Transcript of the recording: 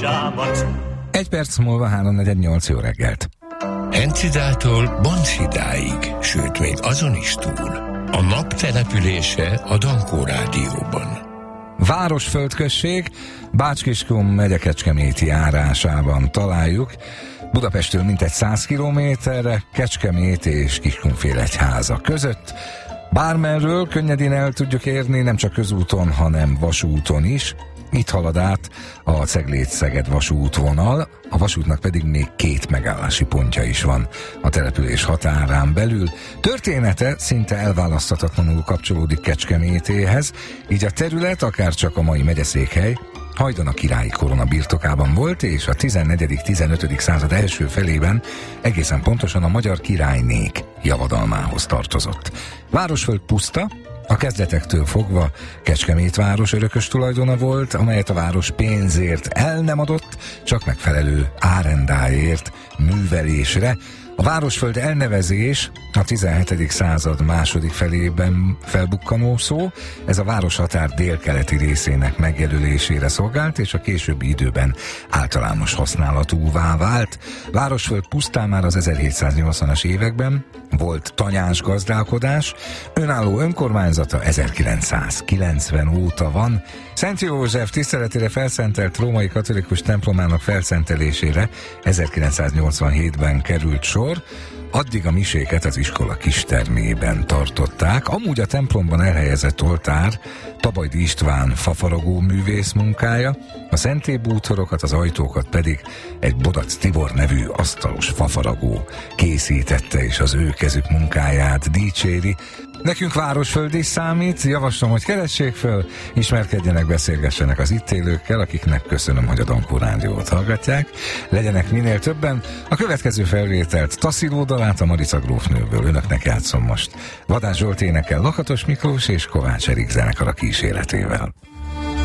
vidámat. 1 perc múlva 3:48, jó reggelt. Encidától Bontszidáig, sőt még azon is túl. A nap települése a Dankó Rádióban. Városföldközség, Bács-Kiskun megye Kecskeméti járásában találjuk. Budapesttől mintegy 100 kilométerre, Kecskemét és Kiskunfélegyháza között. Bármerről könnyedén el tudjuk érni, nem csak közúton, hanem vasúton is. Itt halad át a Ceglét-Szeged vasútvonal, a vasútnak pedig még 2 megállási pontja is van a település határán belül. Története szinte elválaszthatatlanul kapcsolódik Kecskemétéhez, így a terület akárcsak a mai megyeszékhely Hajdon a királyi korona birtokában volt, és a 14.-15. század első felében egészen pontosan a magyar királynék javadalmához tartozott. Városföld puszta, a kezdetektől fogva Kecskemét város örökös tulajdona volt, amelyet a város pénzért el nem adott, csak megfelelő árendáért művelésre. A városföld elnevezés a 17. század második felében felbukkanó szó, ez a városhatár délkeleti részének megjelölésére szolgált, és a későbbi időben általános használatúvá vált. Városföld pusztán már az 1780-as években volt tanyás gazdálkodás, önálló önkormányzata 1990 óta van. Szent József tiszteletére felszentelt római katolikus templomának felszentelésére 1987-ben került sor, addig a miséket az iskola kistermében tartották. Amúgy a templomban elhelyezett oltár Tabajdi István fafaragó művész munkája, a szentélybútorokat, az ajtókat pedig egy Bodac Tibor nevű asztalos fafaragó készítette, és az ő kezük munkáját dicséri. Nekünk városföld is számít, javaslom, hogy keressék föl, ismerkedjenek, beszélgessenek az itt élőkkel, akiknek köszönöm, hogy a Dankó Rádiót hallgatják. Legyenek minél többen. A következő felvételt Tassziló dalát a Marica grófnőből önöknek játszom most. Vadás Zsolt énekel Lakatos Miklós és Kovács Erik zenekara kíséretével.